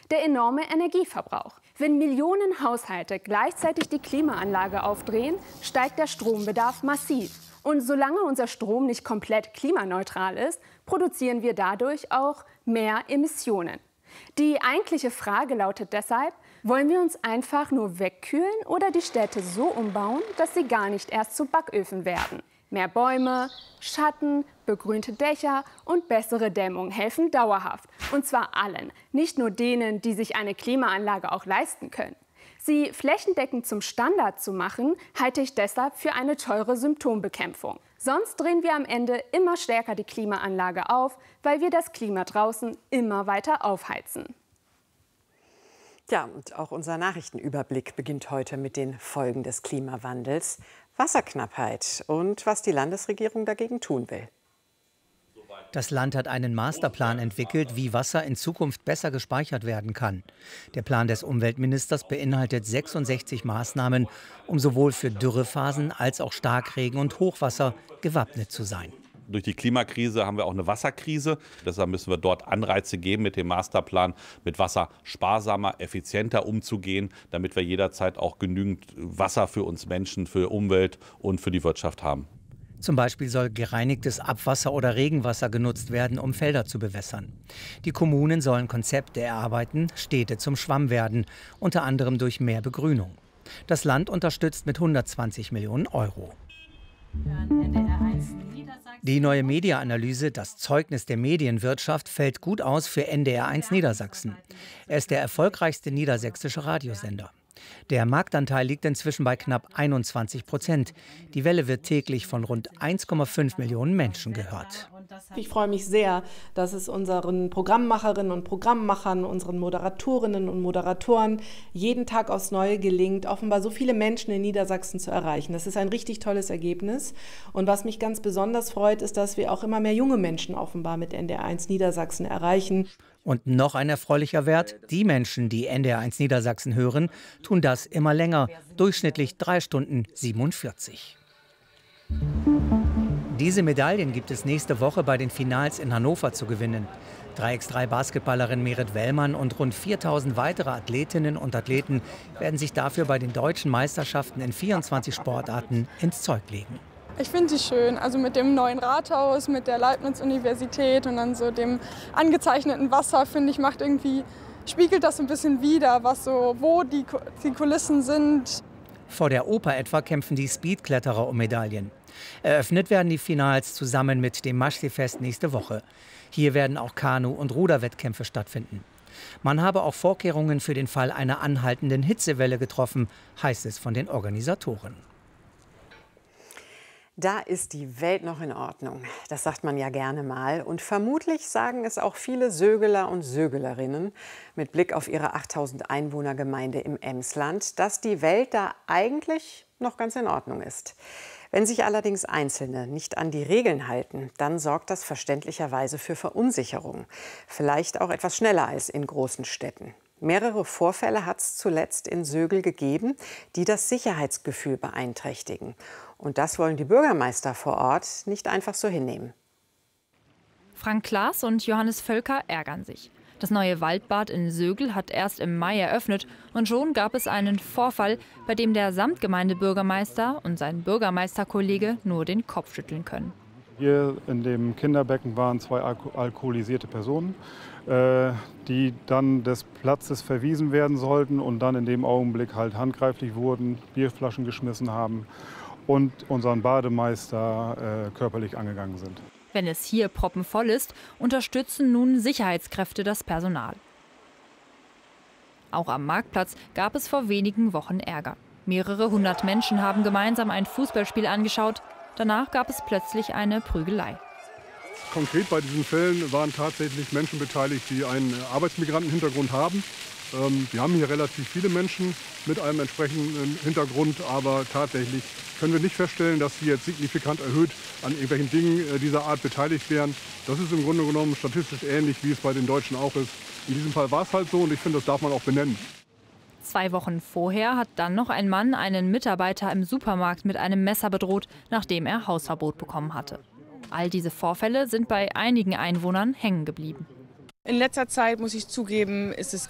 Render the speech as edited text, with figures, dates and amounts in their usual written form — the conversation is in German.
der enorme Energieverbrauch. Wenn Millionen Haushalte gleichzeitig die Klimaanlage aufdrehen, steigt der Strombedarf massiv. Und solange unser Strom nicht komplett klimaneutral ist, produzieren wir dadurch auch mehr Emissionen. Die eigentliche Frage lautet deshalb, wollen wir uns einfach nur wegkühlen oder die Städte so umbauen, dass sie gar nicht erst zu Backöfen werden? Mehr Bäume, Schatten, begrünte Dächer und bessere Dämmung helfen dauerhaft. Und zwar allen, nicht nur denen, die sich eine Klimaanlage auch leisten können. Sie flächendeckend zum Standard zu machen, halte ich deshalb für eine teure Symptombekämpfung. Sonst drehen wir am Ende immer stärker die Klimaanlage auf, weil wir das Klima draußen immer weiter aufheizen. Ja, und auch unser Nachrichtenüberblick beginnt heute mit den Folgen des Klimawandels, Wasserknappheit und was die Landesregierung dagegen tun will. Das Land hat einen Masterplan entwickelt, wie Wasser in Zukunft besser gespeichert werden kann. Der Plan des Umweltministers beinhaltet 66 Maßnahmen, um sowohl für Dürrephasen als auch Starkregen und Hochwasser gewappnet zu sein. Durch die Klimakrise haben wir auch eine Wasserkrise. Deshalb müssen wir dort Anreize geben, mit dem Masterplan mit Wasser sparsamer, effizienter umzugehen, damit wir jederzeit auch genügend Wasser für uns Menschen, für Umwelt und für die Wirtschaft haben. Zum Beispiel soll gereinigtes Abwasser oder Regenwasser genutzt werden, um Felder zu bewässern. Die Kommunen sollen Konzepte erarbeiten, Städte zum Schwamm werden, unter anderem durch mehr Begrünung. Das Land unterstützt mit 120 Millionen Euro. Die neue Media-Analyse, das Zeugnis der Medienwirtschaft, fällt gut aus für NDR1 Niedersachsen. Er ist der erfolgreichste niedersächsische Radiosender. Der Marktanteil liegt inzwischen bei knapp 21%. Die Welle wird täglich von rund 1,5 Millionen Menschen gehört. Ich freue mich sehr, dass es unseren Programmmacherinnen und Programmmachern, unseren Moderatorinnen und Moderatoren jeden Tag aufs Neue gelingt, offenbar so viele Menschen in Niedersachsen zu erreichen. Das ist ein richtig tolles Ergebnis. Und was mich ganz besonders freut, ist, dass wir auch immer mehr junge Menschen offenbar mit NDR1 Niedersachsen erreichen. Und noch ein erfreulicher Wert: Die Menschen, die NDR1 Niedersachsen hören, tun das immer länger, durchschnittlich 3 Stunden 47. Diese Medaillen gibt es nächste Woche bei den Finals in Hannover zu gewinnen. 3x3-Basketballerin Merit Wellmann und rund 4000 weitere Athletinnen und Athleten werden sich dafür bei den deutschen Meisterschaften in 24 Sportarten ins Zeug legen. Ich finde sie schön, also mit dem neuen Rathaus, mit der Leibniz-Universität und dann so dem angezeichneten Wasser, finde ich, spiegelt das ein bisschen wider, wo die Kulissen sind. Vor der Oper etwa kämpfen die Speedkletterer um Medaillen. Eröffnet werden die Finals zusammen mit dem Maschsee-Fest nächste Woche. Hier werden auch Kanu- und Ruderwettkämpfe stattfinden. Man habe auch Vorkehrungen für den Fall einer anhaltenden Hitzewelle getroffen, heißt es von den Organisatoren. Da ist die Welt noch in Ordnung. Das sagt man ja gerne mal. Und vermutlich sagen es auch viele Sögeler und Sögelerinnen mit Blick auf ihre 8000 Einwohner-Gemeinde im Emsland, dass die Welt da eigentlich noch ganz in Ordnung ist. Wenn sich allerdings Einzelne nicht an die Regeln halten, dann sorgt das verständlicherweise für Verunsicherung. Vielleicht auch etwas schneller als in großen Städten. Mehrere Vorfälle hat es zuletzt in Sögel gegeben, die das Sicherheitsgefühl beeinträchtigen. Und das wollen die Bürgermeister vor Ort nicht einfach so hinnehmen. Frank Klaas und Johannes Völker ärgern sich. Das neue Waldbad in Sögel hat erst im Mai eröffnet und schon gab es einen Vorfall, bei dem der Samtgemeindebürgermeister und sein Bürgermeisterkollege nur den Kopf schütteln können. Hier in dem Kinderbecken waren 2 alkoholisierte Personen, die dann des Platzes verwiesen werden sollten und dann in dem Augenblick halt handgreiflich wurden, Bierflaschen geschmissen haben und unseren Bademeister körperlich angegangen sind. Wenn es hier proppenvoll ist, unterstützen nun Sicherheitskräfte das Personal. Auch am Marktplatz gab es vor wenigen Wochen Ärger. Mehrere hundert Menschen haben gemeinsam ein Fußballspiel angeschaut. Danach gab es plötzlich eine Prügelei. Konkret bei diesen Fällen waren tatsächlich Menschen beteiligt, die einen Arbeitsmigrantenhintergrund haben. Wir haben hier relativ viele Menschen mit einem entsprechenden Hintergrund, aber tatsächlich können wir nicht feststellen, dass sie jetzt signifikant erhöht an irgendwelchen Dingen dieser Art beteiligt wären. Das ist im Grunde genommen statistisch ähnlich, wie es bei den Deutschen auch ist. In diesem Fall war es halt so und ich finde, das darf man auch benennen. 2 Wochen vorher hat dann noch ein Mann einen Mitarbeiter im Supermarkt mit einem Messer bedroht, nachdem er Hausverbot bekommen hatte. All diese Vorfälle sind bei einigen Einwohnern hängen geblieben. In letzter Zeit, muss ich zugeben, ist es